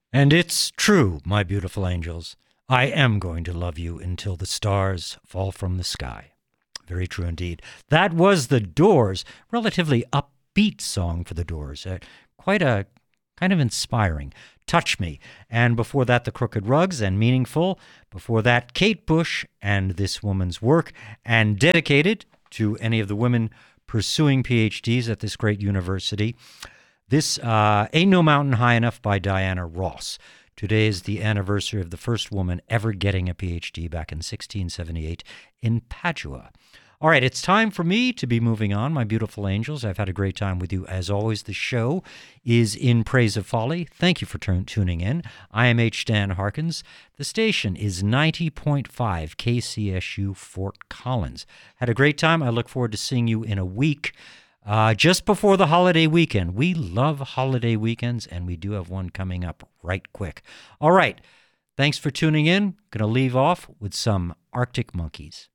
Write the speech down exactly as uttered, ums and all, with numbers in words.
And it's true, my beautiful angels. I am going to love you until the stars fall from the sky. Very true indeed. That was The Doors, relatively upbeat song for The Doors. Uh, quite a kind of inspiring. Touch Me. And before that, The Crooked Rugs and Meaningful. Before that, Kate Bush and This Woman's Work. And dedicated to any of the women pursuing P H Ds at this great university, this uh, Ain't No Mountain High Enough by Diana Ross. Today is the anniversary of the first woman ever getting a P H D back in sixteen seventy-eight in Padua. All right, it's time for me to be moving on, my beautiful angels. I've had a great time with you. As always, the show is In Praise of Folly. Thank you for t- tuning in. I am H. Dan Harkins. The station is ninety point five K C S U Fort Collins. Had a great time. I look forward to seeing you in a week. Uh, just before the holiday weekend. We love holiday weekends, and we do have one coming up right quick. All right. Thanks for tuning in. Going to leave off with some Arctic Monkeys.